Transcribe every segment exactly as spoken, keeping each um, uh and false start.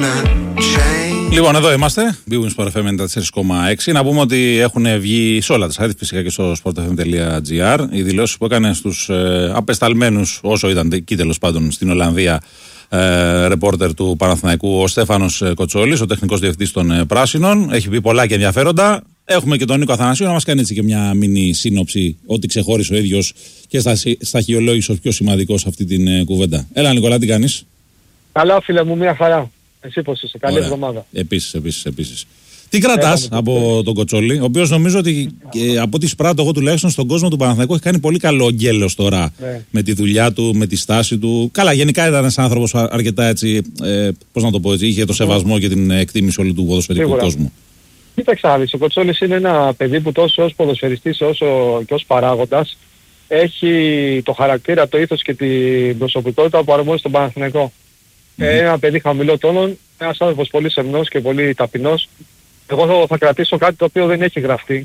Λοιπόν, εδώ είμαστε. Big Wins Sport εφ εμ ενενήντα τέσσερα κόμμα έξι. Να πούμε ότι έχουν βγει σε όλα τα site, φυσικά και στο sportfm τελεία gr, οι δηλώσεις που έκανε στους ε, απεσταλμένους, όσο ήταν εκεί τέλος πάντων στην Ολλανδία, ε, ρεπόρτερ του Παναθηναϊκού, ο Στέφανος Κοτσόλης, ο τεχνικός διευθυντής των ε, Πράσινων. Έχει πει πολλά και ενδιαφέροντα. Έχουμε και τον Νίκο Αθανασίου να μας κάνει έτσι και μια μίνι σύνοψη, ό,τι ξεχώρισε ο ίδιος και στα, σταχυολόγησε ως πιο σημαντικό σε αυτή την ε, κουβέντα. Έλα, Νικόλα, τι κάνεις? Καλά, φίλε μου, μια χαρά. Εσύ πώς είσαι? Καλή εβδομάδα. Επίσης, επίσης, επίσης. Τι κρατάς από τον Κοτσόλη, ο οποίος νομίζω ότι και από ό,τι σπράττω εγώ τουλάχιστον στον κόσμο του Παναθηναϊκού έχει κάνει πολύ καλό γκέλος τώρα ναι. με τη δουλειά του, με τη στάση του. Καλά, γενικά ήταν ένας άνθρωπος αρκετά έτσι, ε, πώς να το πω έτσι, είχε το σεβασμό και την εκτίμηση όλου του ποδοσφαιρικού Σίγουρα. κόσμου. Κοίταξε, ο Κοτσόλης είναι ένα παιδί που τόσο ως ποδοσφαιριστής όσο και ως παράγοντας έχει το χαρακτήρα, το ήθος και την προσωπικότητα που αρμόζει στον Παναθηναϊκό. Mm-hmm. Ένα παιδί χαμηλό τόνων, ένας άνθρωπος πολύ σεμνός και πολύ ταπεινός. Εγώ θα, θα κρατήσω κάτι το οποίο δεν έχει γραφτεί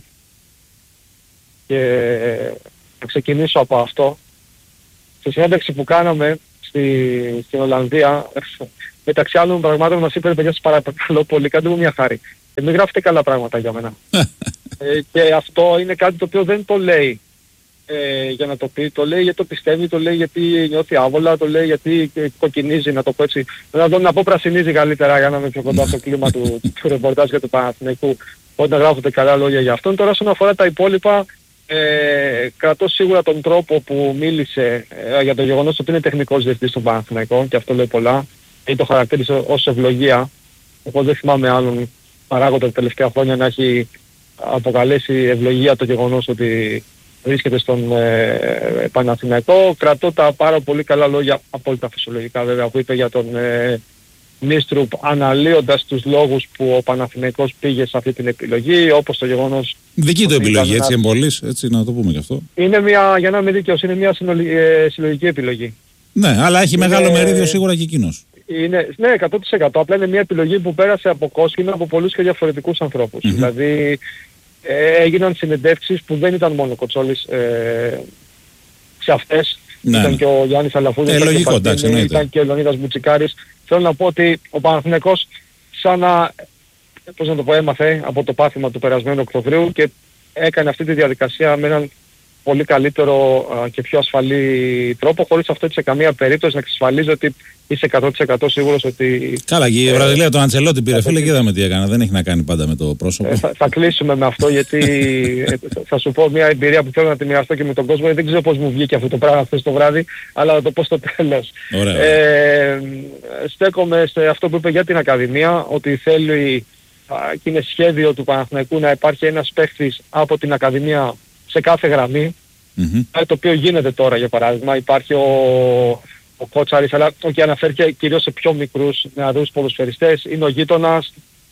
και θα ξεκινήσω από αυτό. Στη συνέντευξη που κάναμε στη, στην Ολλανδία, μεταξύ άλλων πραγμάτων μας είπε: παιδιά, σας παρακαλώ πολύ, κάντε μου μια χάρη. Ε, μην γράφετε καλά πράγματα για μένα. ε, και αυτό είναι κάτι το οποίο δεν το λέει ε, για να το πει, το λέει γιατί το πιστεύει, το λέει γιατί νιώθει άβολα, το λέει γιατί κοκκινίζει, να το πω έτσι. Να, το, να πω πρασινίζει καλύτερα για να είμαι πιο κοντά στο κλίμα του, του ρεπορτάζ για του Παναθηναϊκού όταν γράφονται καλά λόγια για αυτόν. Τώρα όσον αφορά τα υπόλοιπα, ε, κρατώ σίγουρα τον τρόπο που μίλησε ε, για το γεγονός ότι είναι τεχνικός διευθυντής στον Παναθηναϊκό και αυτό λέει πολλά. Ή το χαρακτήρισε ως ευλογία. Εγώ δεν θυμάμαι άλλον παράγοντα τα τελευταία χρόνια να έχει αποκαλέσει ευλογία το γεγονός ότι βρίσκεται στον ε, Παναθηναϊκό. Κρατώ τα πάρα πολύ καλά λόγια, απόλυτα φυσιολογικά βέβαια, που είπε για τον ε, Νίστρουπ, αναλύοντας τους λόγους που ο Παναθηναϊκός πήγε σε αυτή την επιλογή, όπως το γεγονός... Δική του επιλογή, έτσι, εμπολής, έτσι να το πούμε και αυτό. Είναι μια, για να είμαι δίκαιος, είναι μια συνολη, ε, συλλογική επιλογή. Ναι, αλλά έχει είναι, μεγάλο μερίδιο σίγουρα και εκείνος. Είναι, ναι, εκατό τοις εκατό. Απλά είναι μια επιλογή που πέρασε από κόσκινα από πολλούς και διαφορετικούς ανθρώπους. Mm-hmm. Δηλαδή, ε, έγιναν συνεντεύξεις που δεν ήταν μόνο ο Κοτσόλης ε, σε αυτές. Ναι. Ήταν και ο Γιάννης Αλαφούδης, ε, ήταν, λογικό, και Πατίνη, ήταν και ο Λεωνίδας Μπουτσικάρης. Θέλω να πω ότι ο Παναθηναϊκός σαν να, πώς να το πω, έμαθε από το πάθημα του περασμένου Οκτωβρίου και έκανε αυτή τη διαδικασία με έναν πολύ καλύτερο α, και πιο ασφαλή τρόπο, χωρίς αυτό σε καμία περίπτωση να εξασφαλίζει ότι είσαι εκατό τοις εκατό σίγουρος ότι... Καλά, και η Βραζιλία τον Αντσελότη πήρε, φίλε, και είδαμε τι έκανε. Δεν έχει να κάνει πάντα με το πρόσωπο. Ε, θα, θα κλείσουμε με αυτό, γιατί ε, θα σου πω μια εμπειρία που θέλω να τη μοιραστώ και με τον κόσμο. Δεν ξέρω πώς μου βγήκε αυτό το πράγμα χθες το βράδυ, αλλά θα το πω στο τέλος. Ωραία. Ε, στέκομαι σε αυτό που είπε για την Ακαδημία, ότι θέλει α, και είναι σχέδιο του Παναθηναϊκού να υπάρχει ένας παίχτης από την Ακαδημία σε κάθε γραμμή, mm-hmm. το οποίο γίνεται τώρα. Για παράδειγμα υπάρχει ο, ο Κότσαρης, αλλά και αναφέρει κυρίως σε πιο μικρούς νεαρούς ποδοσφαιριστές. Είναι ο γείτονας,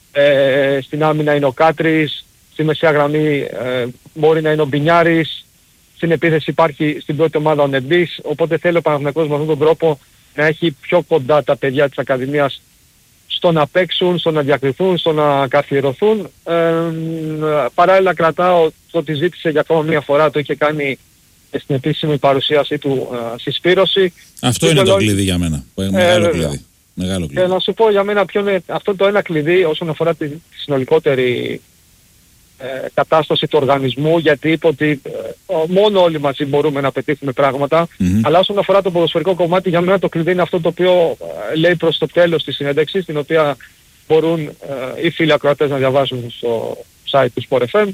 ε, στην άμυνα είναι ο Κάτρης, στη μεσαία γραμμή ε, μπορεί να είναι ο Μπινιάρης, στην επίθεση υπάρχει στην πρώτη ομάδα ο Νεμπής, οπότε θέλει ο Παναθηναϊκός με αυτόν τον τρόπο να έχει πιο κοντά τα παιδιά της Ακαδημίας στο να παίξουν, στο να διακριθούν, στο να καθιερωθούν. Ε, παράλληλα κρατάω το ότι ζήτησε για ακόμα μία φορά, το είχε κάνει στην επίσημη παρουσίασή του ε, συσπήρωση. Αυτό είναι το λόγω... κλειδί για μένα. Μεγάλο, ε, κλειδί. Μεγάλο κλειδί. Και να σου πω για μένα ποιο είναι αυτό το ένα κλειδί όσον αφορά τη, τη συνολικότερη ε, κατάσταση του οργανισμού, γιατί είπε ότι ε, μόνο όλοι μαζί μπορούμε να πετύχουμε πράγματα, mm-hmm. αλλά όσον αφορά το ποδοσφαιρικό κομμάτι, για μένα το κλειδί είναι αυτό το οποίο ε, λέει προς το τέλος της συνέντευξης, την οποία μπορούν ε, οι φίλοι ακροατές να διαβάσουν στο site του Sport εφ εμ,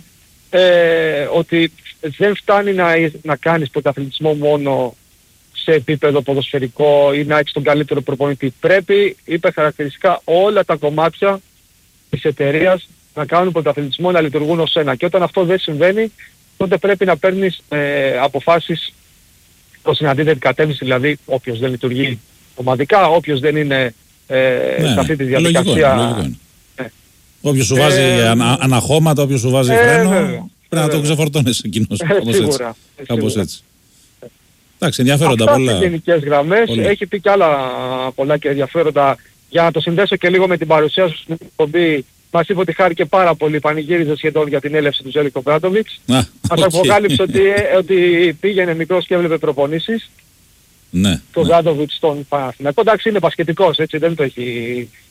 ε, ότι δεν φτάνει να, να κάνεις πρωταθλητισμό μόνο σε επίπεδο ποδοσφαιρικό ή να έχεις τον καλύτερο προπονητή. Πρέπει, είπε χαρακτηριστικά, όλα τα κομμάτια της εταιρείας να κάνουν πρωταθλητισμό, να λειτουργούν ως ένα. Και όταν αυτό δεν συμβαίνει, τότε πρέπει να παίρνεις ε, αποφάσεις προς την αντίθετη κατεύθυνση, δηλαδή όποιος δεν λειτουργεί ομαδικά, όποιος δεν είναι ε, ναι, σε αυτή τη διαδικασία. Λογικό, λογικό. Ε. Όποιος σου βάζει ε, ανα, αναχώματα, όποιος σου βάζει ε, φρένο, ε, πρέπει ε, να ε, το ξεφορτώνεις εκείνος. Ε, κάπως σίγουρα, έτσι. Κάπως έτσι. Ε. Εντάξει, ενδιαφέροντα αυτά πολλά. Αυτά σε γενικές γραμμές. Πολύ. Έχει πει και άλλα πολλά και ενδιαφέροντα. Για να το συνδέσω και λίγο με την παρουσία σου στην εκπομπή, μας είπε ότι χάρηκε πάρα πολύ, πανηγύριζε σχεδόν για την έλευση του Ζέλικο Βράντοβιτς. Μας okay. αποκάλυψε ότι, ότι πήγαινε μικρός και έβλεπε προπονήσεις. Ναι. Το Βράντοβιτς στον Παναθηναϊκό. Εντάξει, είναι μπασκετικός, έτσι, δεν το έχει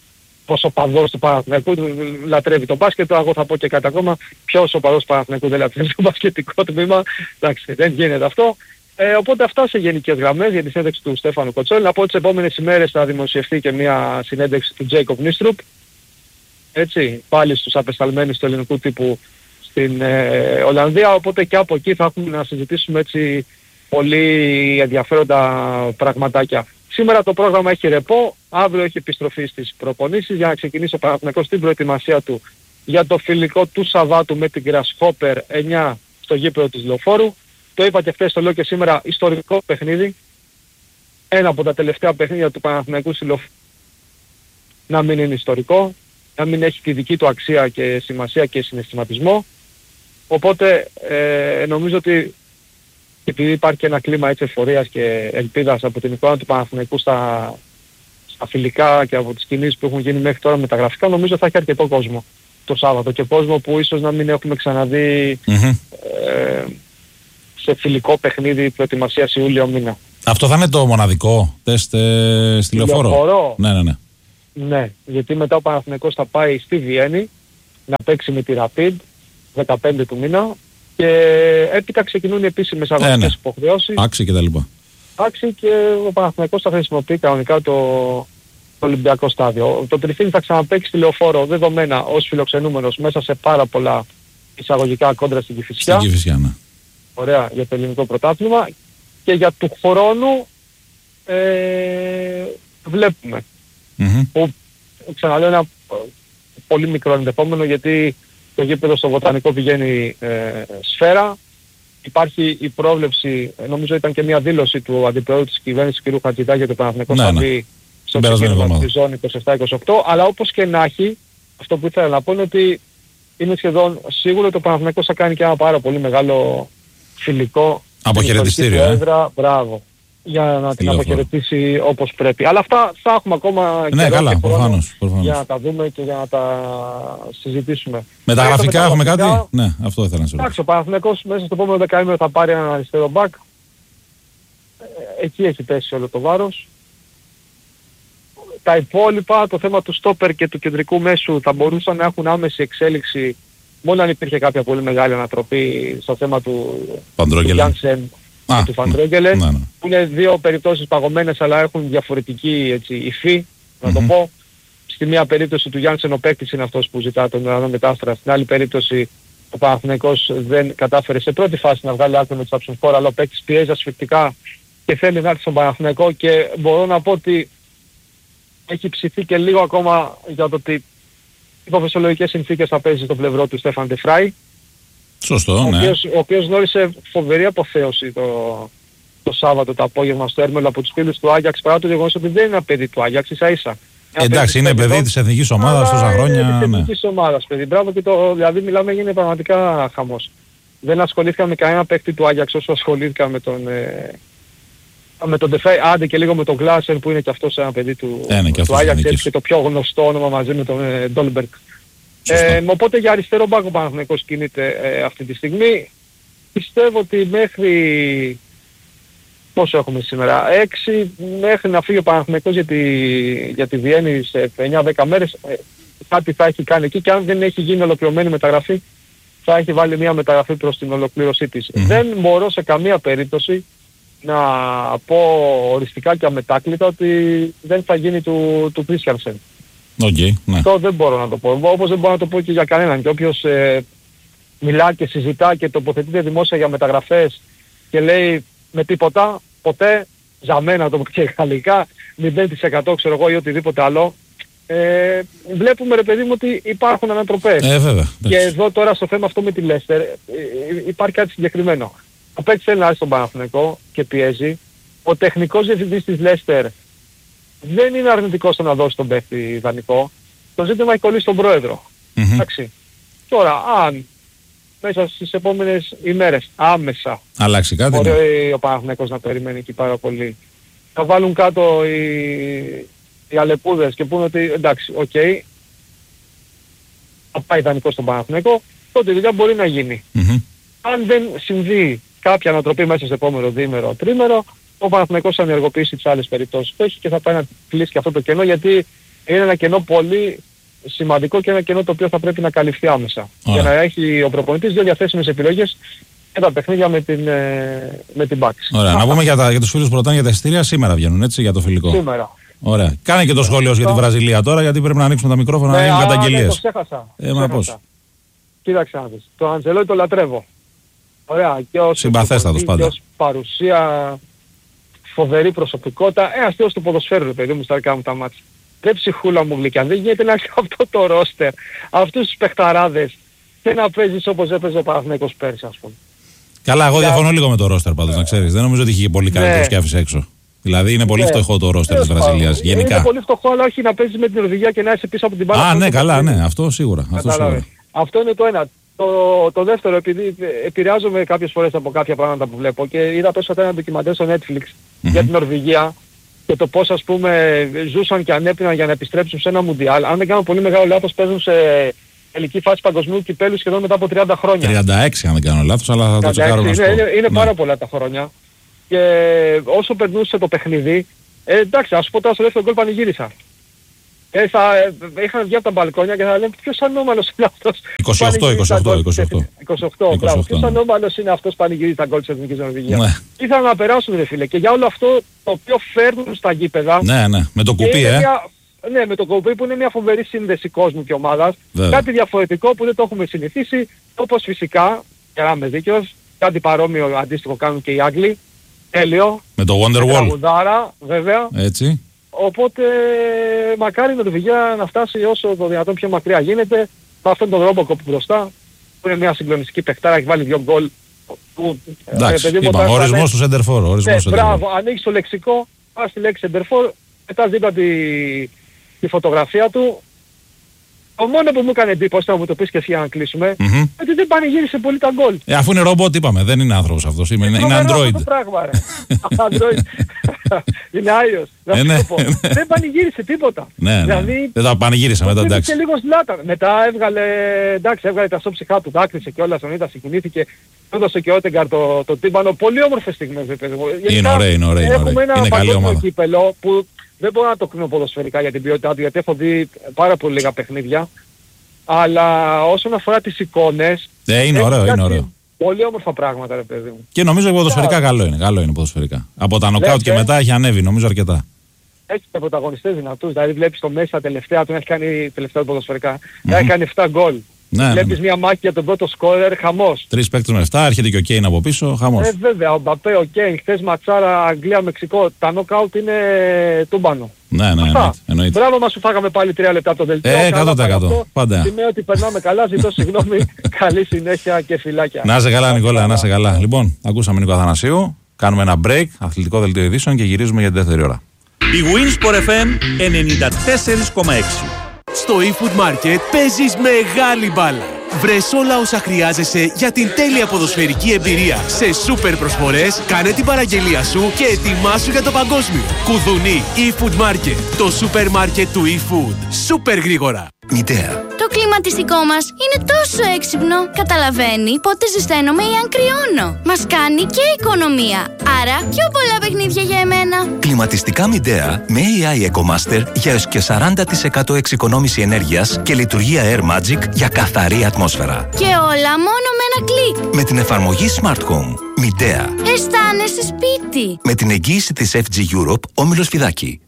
πως ο παδός του Παναθηναϊκού λατρεύει το μπάσκετ, τώρα εγώ θα πω και κάτι ακόμα, ποιος ο παδός του Παναθηναϊκού δεν λατρεύει το μπασκετικό τμήμα, εντάξει, δεν γίνεται αυτό. Ε, οπότε αυτά σε γενικές γραμμές για τη συνέντευξη του Στέφανου Κοτσόλη. Να πω τις επόμενες ημέρες θα δημοσιευτεί και μια συνέντευξη του Τζέικοπ Νίστρουπ, έτσι, πάλι στους απεσταλμένους του ελληνικού τύπου στην ε, Ολλανδία, οπότε και από εκεί θα έχουμε να συζητήσουμε έτσι πολύ ενδιαφέροντα πραγματάκια. Σήμερα το πρόγραμμα έχει ρεπό, αύριο έχει επιστροφή στις προπονήσεις για να ξεκινήσει ο Παναθηναϊκός στην προετοιμασία του για το φιλικό του Σαββάτου με την Grasshopper εννιά στο γήπεδο της Λεωφόρου. Το είπα και χθες, το λέω και σήμερα, ιστορικό παιχνίδι. Ένα από τα τελευταία παιχνίδια του Παναθηναϊκού στη Λεωφόρου να μην είναι ιστορικό, να μην έχει τη δική του αξία και σημασία και συναισθηματισμό. Οπότε ε, νομίζω ότι επειδή υπάρχει και ένα κλίμα έτσι εφορίας και ελπίδας από την εικόνα του Παναθηναϊκού στα, στα φιλικά και από τις κινήσεις που έχουν γίνει μέχρι τώρα με τα γραφικά, νομίζω θα έχει αρκετό κόσμο το Σάββατο και κόσμο που ίσως να μην έχουμε ξαναδεί mm-hmm. ε, σε φιλικό παιχνίδι προετοιμασίας Ιούλιο μήνα. Αυτό θα είναι το μοναδικό τεστ ε, στη Λεωφόρο? Ναι, ναι, ναι. Ναι, γιατί μετά ο Παναθηναϊκός θα πάει στη Βιέννη να παίξει με τη Rapid δεκαπέντε του μήνα και έπειτα ξεκινούν οι επίσημες αγωνιστικές ε, ναι. υποχρεώσεις. Άξι και τα λοιπά. Άξι και ο Παναθηναϊκός θα χρησιμοποιεί κανονικά το, το Ολυμπιακό στάδιο. Το Τριφύλι θα ξαναπαίξει στη Λεωφόρο δεδομένα ως φιλοξενούμενος μέσα σε πάρα πολλά εισαγωγικά κόντρα στην Κηφισιά. Στην Κηφισιά, ναι. Ωραία, για το ελληνικό πρωτάθλημα. Και για του χρόνου ε, βλέπουμε. Mm-hmm. Που ξαναλέω ένα πολύ μικρό ενδεχόμενο γιατί το γήπεδο στο Βοτανικό πηγαίνει ε, σφαίρα. Υπάρχει η πρόβλεψη, νομίζω ήταν και μια δήλωση του αντιπρόεδρου της κυβέρνησης κ. Χατζηδάκη για το Παναθηναϊκό θα μπει στο ξεκίνημα της ζώνη είκοσι επτά είκοσι οκτώ, αλλά όπως και να έχει, αυτό που ήθελα να πω είναι ότι είναι σχεδόν σίγουρο ότι ο Παναθηναϊκός θα κάνει και ένα πάρα πολύ μεγάλο φιλικό αποχαιρετιστήριο. Ε? Έδρα, μπράβο. Για να την αποχαιρετήσει όπως πρέπει. Αλλά αυτά θα έχουμε ακόμα ναι, καιρό καλά, και προφανώς, προφανώς. Για να τα δούμε και για να τα συζητήσουμε. Με τα γραφικά έχουμε κάτι? Ναι, αυτό ήθελα να σου πω. Εντάξει, ο Παναθηναϊκός μέσα στο επόμενο δεκαήμερο θα πάρει έναν αριστερό μπακ. Εκεί έχει πέσει όλο το βάρος. Τα υπόλοιπα, το θέμα του στόπερ και του κεντρικού μέσου θα μπορούσαν να έχουν άμεση εξέλιξη μόνο αν υπήρχε κάποια πολύ μεγάλη ανατροπή στο θέμα του Γιάνσεν και του Φαντρόγγελε, ναι, ναι. που είναι δύο περιπτώσεις παγωμένες αλλά έχουν διαφορετική έτσι, υφή, να το mm-hmm. πω. Στη μία περίπτωση του Γιάνσεν ο παίκτης είναι αυτός που ζητά τον Ιρανό μετάστρα, στην άλλη περίπτωση ο Παναθηναϊκός δεν κατάφερε σε πρώτη φάση να βγάλει άκρη με τους αψηφφόρα, αλλά ο παίκτης πιέζει ασφυκτικά και θέλει να έρθει στον Παναθηναϊκό και μπορώ να πω ότι έχει ψηθεί και λίγο ακόμα για το ότι υπό φυσιολογικές συνθήκες θα παίζει στο πλευρό του Στέφαν Ντεφράι. Σωστό, ο ναι. οποίος, ο οποίος γνώρισε φοβερή αποθέωση το, το Σάββατο το απόγευμα στο Έρμελο από τους φίλους του Άγιαξ, παρά το γεγονός ότι δεν είναι ένα παιδί του Άγιαξ, ίσα ίσα. Εντάξει, είναι παιδί της εθνικής ομάδας τόσα χρόνια. Είναι της εθνικής ναι. ομάδας, παιδί. Μπράβο και το, δηλαδή μιλάμε γίνεται πραγματικά χαμός. Δεν ασχολήθηκα με κανένα παίκτη του Άγιαξ όσο ασχολήθηκα με τον... Ε, με τον Ντεφράι, άντε και λίγο με τον Γκλάσερ που είναι και αυτός ένα παιδί του, του Άγιαξ, έτσι και το πιο γνωστό όνομα μαζί με τον ε, Ντόλμπεργκ. Ε, οπότε για αριστερό μπακ ο Παναθηναϊκός κινείται ε, αυτή τη στιγμή. Πιστεύω ότι μέχρι... Πόσο έχουμε σήμερα? έξι μέχρι να φύγει ο Παναθηναϊκός για τη, για τη Βιέννη σε εννιά δέκα μέρες ε, κάτι θα έχει κάνει εκεί και αν δεν έχει γίνει ολοκληρωμένη μεταγραφή θα έχει βάλει μια μεταγραφή προς την ολοκλήρωσή της. Mm-hmm. Δεν μπορώ σε καμία περίπτωση να πω οριστικά και αμετάκλητα ότι δεν θα γίνει του, του Κρίστιανσεν. Okay, ναι. Αυτό δεν μπορώ να το πω. Όπως δεν μπορώ να το πω και για κανέναν. Και όποιος ε, μιλά και συζητά και τοποθετείται δημόσια για μεταγραφές και λέει με τίποτα, ποτέ, ζαμένα το πω και γαλλικά, μηδέν τοις εκατό ξέρω εγώ ή οτιδήποτε άλλο, ε, βλέπουμε ρε παιδί μου ότι υπάρχουν ανατροπές. Ε, βέβαια. Και εδώ τώρα στο θέμα αυτό με τη Λέστερ ε, υπάρχει κάτι συγκεκριμένο. Ο παίκτης θέλει να έρθει στον Παναθηναϊκό και πιέζει. Ο τεχνικός διευθυντής της Λέστερ δεν είναι αρνητικός στο να δώσει τον παίκτη δανεικό. Το ζήτημα έχει κολλήσει στον πρόεδρο. Mm-hmm. Εντάξει. Τώρα, αν μέσα στις επόμενες ημέρες άμεσα αλλάξει κάτι, μπορεί ναι. ο Παναθηναϊκός να περιμένει εκεί πάρα πολύ. Θα βάλουν κάτω οι, οι αλεπούδες και πούνε ότι εντάξει, οκ, okay, θα πάει δανεικό στον Παναθηναϊκό, τότε η δουλειά μπορεί να γίνει. Mm-hmm. Αν δεν συμβεί κάποια ανατροπή μέσα στο επόμενο διήμερο, τρίμερο, ο Παναθηναϊκός θα ενεργοποιήσει τις άλλες περιπτώσεις που έχει και θα πάει να κλείσει και αυτό το κενό, γιατί είναι ένα κενό πολύ σημαντικό και ένα κενό το οποίο θα πρέπει να καλυφθεί άμεσα. Ωραία. Για να έχει ο προπονητής δύο διαθέσιμες επιλογές και τα παιχνίδια με την, με την Μπάξη. Ωραία. Να πούμε για, τα, για τους φίλους που ρωτάνε για τα εισιτήρια, σήμερα βγαίνουν έτσι για το φιλικό. Σήμερα. Ωραία. Κάνε και το σχόλιο για τη Βραζιλία τώρα, γιατί πρέπει να ανοίξουμε τα μικρόφωνα να ναι, γίνουν καταγγελίες. Ναι, το ξέχασα. Ε, μα πώς. Κοίταξε να δεις. Το Αντζελότη το λατρεύω. Ωραία. Και ως συμπαθέστατος πάντα. Και ως παρουσία, φοβερή προσωπικότητα. Ένας θεός του ποδοσφαίρου, ρε παιδί μου, στα δικά μου τα μάτια. Δεν ψυχούλα μου γλυκιά. Δεν γίνεται να έχει αυτό το ρόστερ, αυτούς τους παιχταράδες και να παίζεις όπως έπαιζε ο Παναθηναϊκός πέρυσι, ας πούμε. Καλά, εγώ διαφωνώ λίγο με το ρόστερ πάντως, να ξέρεις. Δεν νομίζω ότι είχε πολύ καλύτερο και άφησε έξω. Δηλαδή είναι πολύ φτωχό το ρόστερ της Βραζιλίας. Γενικά. Είναι πολύ φτωχό, αλλά όχι να παίζεις με την Νορβηγία και να είσαι πίσω από την μπάλα. Α, ναι, καλά, ναι, αυτό σίγουρα. Αυτό, σίγουρα. αυτό είναι το ένα. Το, το δεύτερο, επειδή επηρεάζομαι κάποιες φορές από κάποια πράγματα που βλέπω και είδα πέσω ένα ντοκιμαντέρ στο Netflix mm-hmm. για την Νορβηγία και το πώς, ας πούμε, ζούσαν και ανέπιναν για να επιστρέψουν σε ένα μουντιάλ. Αν δεν κάνω πολύ μεγάλο λάθος, παίζουν σε τελική φάση παγκοσμίου κυπέλου σχεδόν μετά από τριάντα χρόνια. τριάντα έξι αν δεν κάνω λάθος, αλλά θα το τσεκάρω να σου πω. Είναι, είναι ναι. πάρα πολλά τα χρόνια. Και όσο περνούσε το παιχνίδι, ε, εντάξει, ας πω τώρα στο δεύτερο γκολ πανηγύρισα. Ε, θα, ε, είχαν βγει από τα μπαλκόνια και θα λένε ποιος ανώμαλος είναι αυτός. είκοσι οκτώ, είκοσι οκτώ, είκοσι οκτώ. είκοσι οκτώ, μπράβο. Ποιος ανώμαλος είναι αυτός που πανηγυρίζει τα γκολ της Εθνικής Νορβηγίας. Ναι. Ήθελαν να περάσουν, ρε φίλε, και για όλο αυτό το οποίο φέρνουν στα γήπεδα. Ναι, ναι, με το κουπί, ε. Μια, ναι, με το κουπί που είναι μια φοβερή σύνδεση κόσμου και ομάδας. Βέβαια. Κάτι διαφορετικό που δεν το έχουμε συνηθίσει, όπως φυσικά, και να είμαι δίκαιος, κάτι παρόμοιο αντίστοιχο κάνουν και οι Άγγλοι. Τέλειο. Με το Wonderwall. Μουδάρα, βέβαια. Έτσι. Οπότε μακάρι η Νορβηγία να φτάσει όσο το δυνατόν πιο μακριά γίνεται. Με αυτόν τον Ρόμποκοπ μπροστά, που είναι μια συγκλονιστική παιχτάρα, έχει βάλει δύο γκολ. Εντάξει, είπα, ο ορισμός του σεντερφόρ. Ναι, μπράβο, ανοίγεις το λεξικό, πας στη λέξη σεντερφόρ, μετά δίπλα τη, τη φωτογραφία του. Το μόνο που μου έκανε εντύπωση, να μου το πεις και εσύ για να κλείσουμε, mm-hmm. ότι δεν πανηγύρισε πολύ τα γκολ. Ε, αφού είναι ρομπότ, είπαμε, δεν είναι άνθρωπος αυτός, είναι, είναι, είναι Android. Αυτό πράγμα, ρε. Android. Είναι iOS. Ε, ναι, πω. Ναι. Δεν πανηγύρισε τίποτα. Ναι, δηλαδή, ναι. Δεν τα πανηγύρισα μετά, εντάξει. Και λίγο σλάτα. Μετά έβγαλε, εντάξει, έβγαλε τα σώψυχά του, δάκρυσε και όλα, τον είδα, συγκινήθηκε. Έδωσε και ο Ότεγκαρ το, το τύμπανο. Πολύ όμορφες στιγμές, παιδί μου. Είναι ωραία, είναι ωραία. Έχουμε ένα παγκόσμιο κύπελο που δεν μπορώ να το κρίνω ποδοσφαιρικά για την ποιότητά του, γιατί έχω δει πάρα πολύ λίγα παιχνίδια. Αλλά όσον αφορά τις εικόνες... Ε, είναι ωραίο, είναι ωραίο. Πολύ όμορφα πράγματα, ρε παιδί μου. Και νομίζω ποδοσφαιρικά καλό είναι, καλό είναι ποδοσφαιρικά. Από τα νοκάουτ και μετά έχει ανέβει, νομίζω αρκετά. Έχει και πρωταγωνιστές δυνατούς, δηλαδή βλέπεις το Μέση τα τελευταία του, έχει κάνει τελευταία ποδοσφαιρικά, mm-hmm. έχει κάνει επτά γκολ. Ναι, βλέπεις ναι. μια μάχη για τον πρώτο σκόρερ, χαμός. Τρεις παίκτες με επτά, έρχεται και ο Κέιν από πίσω, χαμός. Ε, βέβαια, ο Μπαπέ, ο Κέιν, χθες ματσάρα Αγγλία-Μεξικό, τα νοκάουτ είναι τούμπανο. Ναι, ναι, εννοείται, εννοείται. Μπράβο μας που φάγαμε πάλι τρία λεπτά από το δελτίο. Ε, εκατό τοις εκατό. Πάντα. Σημαίνει ότι περνάμε καλά, ζητώ συγγνώμη, καλή συνέχεια και φιλάκια. Να είσαι καλά, Νικόλα, να είσαι καλά. Λοιπόν, ακούσαμε Νίκο Αθανασίου, κάνουμε ένα break, αθλητικό δελτίο ειδήσεων και γυρίζουμε για την δεύτερη ώρα. Η Winsport εφ εμ ενενήντα τέσσερα κόμμα έξι. Στο eFood Market παίζεις μεγάλη μπάλα. Βρες όλα όσα χρειάζεσαι για την τέλεια ποδοσφαιρική εμπειρία. Σε σούπερ προσφορές, κάνε την παραγγελία σου και ετοιμάσου για το παγκόσμιο. Κουδουνί eFood Market, το σούπερ μάρκετ του eFood. Σούπερ γρήγορα. Μητέα. Το κλιματιστικό μας είναι τόσο έξυπνο. Καταλαβαίνει πότε ζεσταίνομαι ή αν κρυώνω. Μας κάνει και οικονομία. Άρα πιο πολλά παιχνίδια για εμένα. Κλιματιστικά Μητέα με έι άι EcoMaster για έως και σαράντα τοις εκατό εξοικονόμηση ενέργειας και λειτουργία Air Magic για καθαρή ατμόσφαιρα. Και όλα μόνο με ένα κλικ. Με την εφαρμογή Smart Home. Μητέα. Αισθάνεσαι σπίτι. Με την εγγύηση της εφ τζι Europe, Όμιλος Φιδάκη.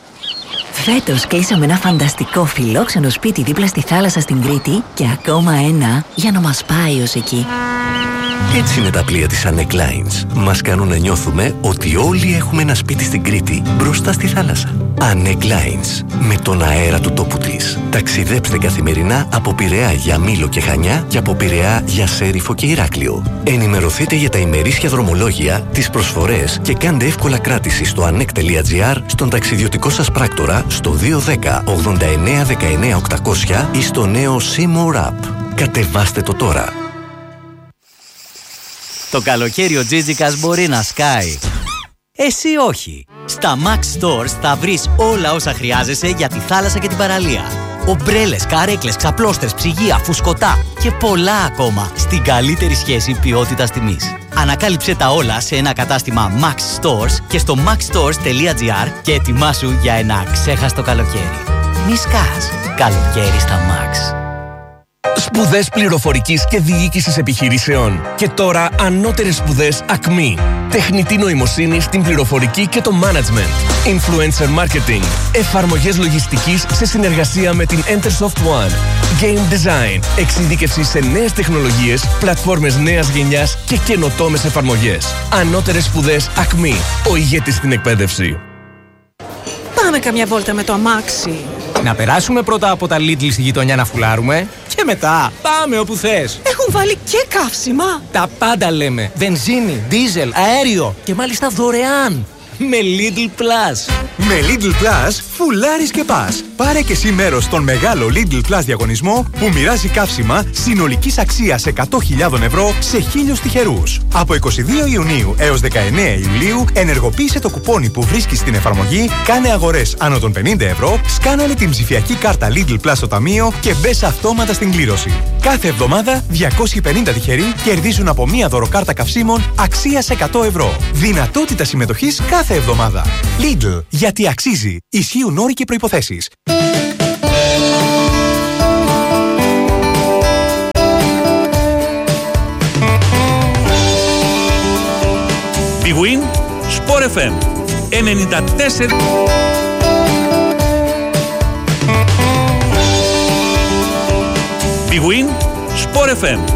Φέτος κλείσαμε ένα φανταστικό φιλόξενο σπίτι δίπλα στη θάλασσα στην Κρήτη και ακόμα ένα για να μας πάει ως εκεί. Έτσι είναι τα πλοία της Anec Lines. Μας κάνουν να νιώθουμε ότι όλοι έχουμε ένα σπίτι στην Κρήτη μπροστά στη θάλασσα. Anec Lines. Με τον αέρα του τόπου της. Ταξιδέψτε καθημερινά από Πειραιά για Μήλο και Χανιά και από Πειραιά για Σέριφο και Ηράκλειο. Ενημερωθείτε για τα ημερήσια δρομολόγια, τις προσφορές και κάντε εύκολα κράτηση στο anec.gr, στον ταξιδιωτικό σας πράκτορα, στο δύο ένα μηδέν ογδόντα εννέα δεκαεννέα οκτακόσια ή στο νέο C-More App. Κατεβάστε το τώρα. Το καλοκαίρι ο Τζίτζικας μπορεί να σκάει. Εσύ όχι. Στα Max Stores θα βρεις όλα όσα χρειάζεσαι για τη θάλασσα και την παραλία. Ομπρέλες, καρέκλες, ξαπλώστρες, ψυγεία, φουσκωτά και πολλά ακόμα στην καλύτερη σχέση ποιότητας τιμής. Ανακάλυψε τα όλα σε ένα κατάστημα Max Stores και στο max stores τελεία gr και ετοιμάσου για ένα αξέχαστο καλοκαίρι. μη σκάς. Καλοκαίρι στα Max. Σπουδές πληροφορικής και διοίκησης επιχειρήσεων. Και τώρα ανώτερες σπουδές Ακμή. Τεχνητή νοημοσύνη στην πληροφορική και το management. Influencer marketing. Εφαρμογές λογιστικής σε συνεργασία με την Entersoft One. Game design. Εξειδίκευση σε νέες τεχνολογίες, πλατφόρμες νέας γενιάς και καινοτόμες εφαρμογές. Ανώτερες σπουδές Ακμή. Ο ηγέτης στην εκπαίδευση. Πάμε καμιά βόλτα με το αμάξι. Να περάσουμε πρώτα από τα Lidl στη γειτονιά να φουλάρουμε και μετά πάμε όπου θες. Έχουν βάλει και καύσιμα. Τα πάντα λέμε. Βενζίνη, δίζελ, αέριο και μάλιστα δωρεάν. Με Lidl Plus. Με Lidl Plus φουλάρεις και πας. Πάρε και εσύ μέρος στον μεγάλο Lidl Plus διαγωνισμό που μοιράζει καύσιμα συνολικής αξίας εκατό χιλιάδες ευρώ σε χίλιους τυχερούς. Από είκοσι δύο Ιουνίου έως δεκαεννέα Ιουλίου ενεργοποίησε το κουπόνι που βρίσκεις στην εφαρμογή, κάνε αγορές άνω των πενήντα ευρώ, σκάναλε την ψηφιακή κάρτα Lidl Plus στο ταμείο και μπες αυτόματα στην κλήρωση. Κάθε εβδομάδα διακόσιοι πενήντα τυχεροί κερδίζουν από μία δωροκάρτα καυσίμων αξίας εκατό ευρώ. Δυνατότητα συμμετοχής κάθε εβδομάδα. Lidl, γιατί αξίζει. Ισχύουν όροι και προϋποθέσεις. Big Win, Sport εφ εμ ενενήντα τέσσερα. Big Win, Sport εφ εμ